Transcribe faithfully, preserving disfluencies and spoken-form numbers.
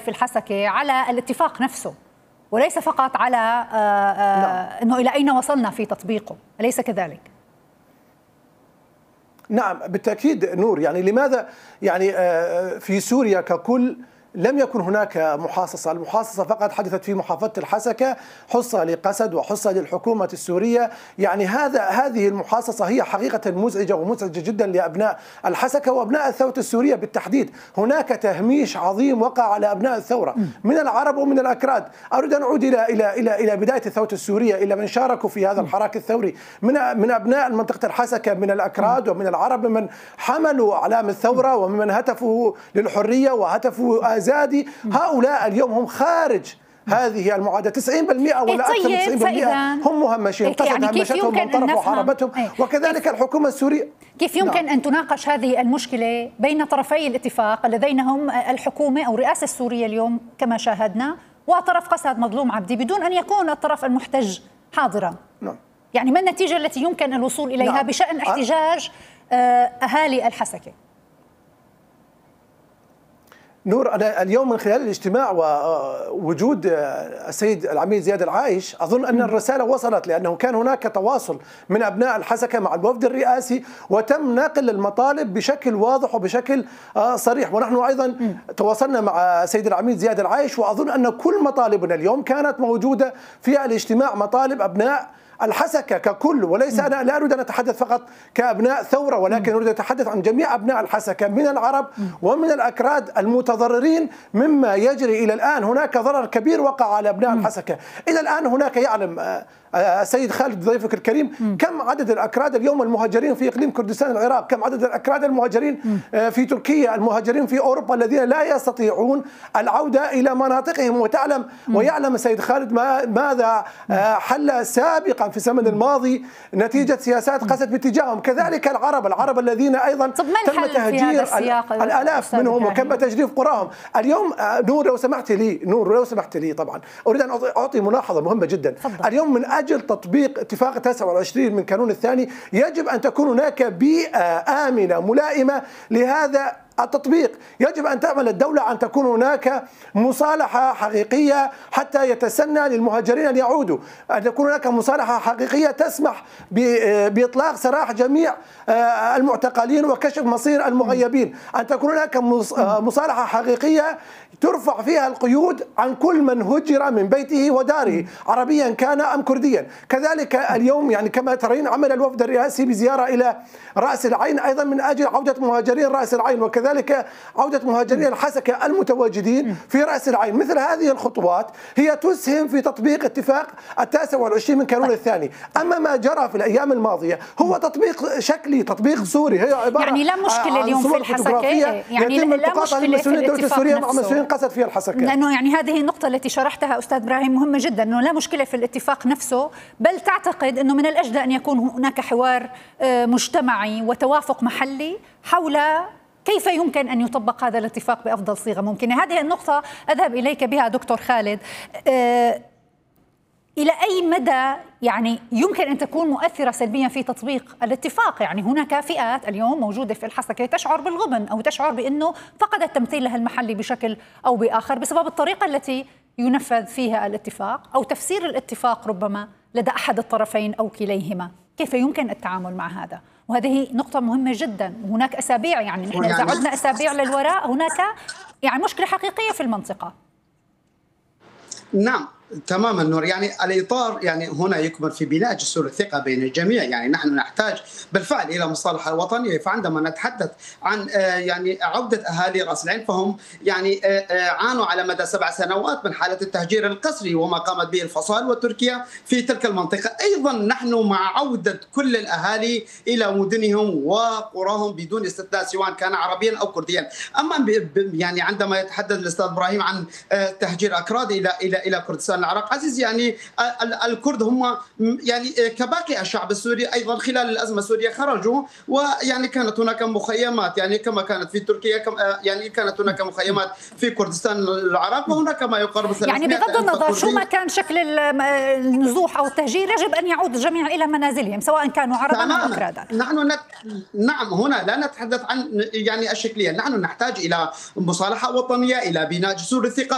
في الحسكة على الاتفاق نفسه، وليس فقط على أنه إلى أين وصلنا في تطبيقه، أليس كذلك؟ نعم بالتأكيد نور. يعني لماذا يعني في سوريا ككل لم يكن هناك محاصصة؟ المحاصصة فقط حدثت في محافظة الحسكة، حصة لقسد وحصة للحكومة السورية. يعني هذا هذه المحاصصة هي حقيقة مزعجة ومزعجة جدا لأبناء الحسكة وأبناء الثورة السورية بالتحديد. هناك تهميش عظيم وقع على أبناء الثورة من العرب ومن الأكراد. أريد أن أعود إلى إلى إلى إلى بداية الثورة السورية، إلى من شاركوا في هذا الحراك الثوري من من أبناء منطقة الحسكة، من الأكراد ومن العرب، ممن حملوا أعلام الثورة وممن هتفوا للحرية وهتفوا زادي. هؤلاء اليوم هم خارج هذه المعادلة. تسعين بالمئة ولا أكثر من تسعين بالمئة هم مهمشين، قصد يعني همشتهم من طرف وحاربتهم، وكذلك الحكومة السورية. كيف يمكن نعم. أن تناقش هذه المشكلة بين طرفي الاتفاق اللذين هم الحكومة أو الرئاسة السورية اليوم كما شاهدنا وطرف قسد مظلوم عبدي بدون أن يكون الطرف المحتج حاضرا؟ نعم. يعني ما النتيجة التي يمكن الوصول إليها نعم. بشأن احتجاج أهالي الحسكة؟ نور، أنا اليوم من خلال الاجتماع ووجود السيد العميد زياد العايش أظن أن الرسالة وصلت، لأنه كان هناك تواصل من أبناء الحسكة مع الوفد الرئاسي وتم نقل المطالب بشكل واضح وبشكل صريح. ونحن أيضا تواصلنا مع السيد العميد زياد العايش، وأظن أن كل مطالبنا اليوم كانت موجودة في الاجتماع، مطالب أبناء الحسكة ككل، وليس أنا لا أريد أن أتحدث فقط كأبناء ثورة، ولكن أريد أن أتحدث عن جميع أبناء الحسكة من العرب ومن الأكراد المتضررين مما يجري إلى الآن. هناك ضرر كبير وقع على أبناء الحسكة إلى الآن. هناك يعلم السيد خالد ضيفك الكريم كم عدد الأكراد اليوم المهاجرين في إقليم كردستان العراق، كم عدد الأكراد المهاجرين في تركيا، المهاجرين في أوروبا الذين لا يستطيعون العودة إلى مناطقهم. وتعلم ويعلم السيد خالد ماذا حل سابقا في الزمن الماضي نتيجة سياسات قسد باتجاههم. كذلك العرب العرب الذين أيضا تم تهجير الآلاف منهم وكم تجريف قراهم. اليوم نور لو سمحت لي نور لو سمحت لي طبعا أريد أن أعطي ملاحظة مهمة جدا. فضل. اليوم من أجل تطبيق اتفاق تسعة وعشرين من كانون الثاني يجب أن تكون هناك بيئة آمنة ملائمة لهذا التطبيق. يجب أن تعمل الدولة أن تكون هناك مصالحة حقيقية حتى يتسنى للمهاجرين أن يعودوا، أن تكون هناك مصالحة حقيقية تسمح بإطلاق سراح جميع المعتقلين وكشف مصير المغيبين، أن تكون هناك مصالحة حقيقية ترفع فيها القيود عن كل من هجر من بيته وداره عربيا كان أم كرديا. كذلك اليوم يعني كما ترين عمل الوفد الرئاسي بزيارة إلى رأس العين أيضا من أجل عودة مهاجرين رأس العين، وكذلك عودة مهاجرين الحسكة المتواجدين في رأس العين. مثل هذه الخطوات هي تسهم في تطبيق اتفاق التاسع والعشرين من كانون الثاني. أما ما جرى في الأيام الماضية هو تطبيق شكلي، تطبيق صوري، هي عبارة يعني لا مشكلة اليوم في الحسكة، يعني لا مشكلة في الاتفاق نفسه قصد فيها الحسكة. لأنه يعني هذه النقطة التي شرحتها أستاذ إبراهيم مهمة جدا، أنه لا مشكلة في الاتفاق نفسه، بل تعتقد أنه من الأجدى أن يكون هناك حوار مجتمعي وتوافق محلي حول كيف يمكن أن يطبق هذا الاتفاق بأفضل صيغة ممكنة. هذه النقطة أذهب إليك بها دكتور خالد. أه إلى أي مدى يعني يمكن أن تكون مؤثرة سلبيا في تطبيق الاتفاق؟ يعني هناك فئات اليوم موجودة في الحسكة تشعر بالغبن أو تشعر بأنه فقدت تمثيلها المحلي بشكل أو بآخر بسبب الطريقة التي ينفذ فيها الاتفاق أو تفسير الاتفاق ربما لدى أحد الطرفين أو كليهما. كيف يمكن التعامل مع هذا؟ وهذه نقطة مهمة جدا. هناك أسابيع، يعني نحن إذا عدنا أسابيع للوراء هناك يعني مشكلة حقيقية في المنطقة. نعم تماما نور. يعني الاطار يعني هنا يكمن في بناء جسور الثقه بين الجميع. يعني نحن نحتاج بالفعل الى مصالحه وطنيه. فعندما نتحدث عن يعني عوده اهالي راس العين فهم يعني عانوا على مدى سبع سنوات من حاله التهجير القسري وما قامت به الفصائل وتركيا في تلك المنطقه. ايضا نحن مع عوده كل الاهالي الى مدنهم وقراهم بدون استثناء سواء كان عربيا او كرديا. اما يعني عندما يتحدث الاستاذ ابراهيم عن تهجير اكراد الى الى الى كردستان العراق عزيز، يعني الكرد هم يعني كباقي الشعب السوري ايضا خلال الازمه السوريه خرجوا، ويعني كانت هناك مخيمات يعني كما كانت في تركيا، كما يعني كانت هناك مخيمات في كردستان العراق، وهناك ما يقارب يعني بغض النظر شو ما كان شكل النزوح او التهجير يجب ان يعود الجميع الى منازلهم سواء كانوا عربا او اكرادا. نحن نت... نعم هنا لا نتحدث عن يعني الشكليه، نحن نحتاج الى مصالحه وطنيه، الى بناء جسور الثقه